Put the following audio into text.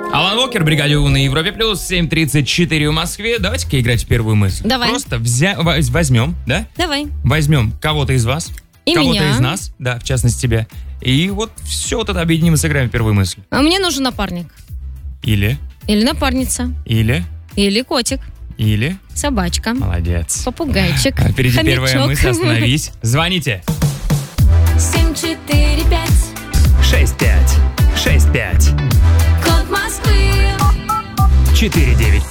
Алан Уокер, бригаде У на Европе плюс 7:34 в Москве. Давайте-ка играть в первую мысль. Давай. Просто возьмем, да? Давай. Возьмем кого-то из вас, И кого-то меня. из нас, да, в частности тебя. И вот все вот это объединим и сыграем в первую мысль. А мне нужен напарник. Или, Или напарница. или, Или котик. или. Собачка. Молодец. Попугайчик. А впереди первая хомячок. мысль, остановись. Звоните. 745. 6565 Код Москвы. 49.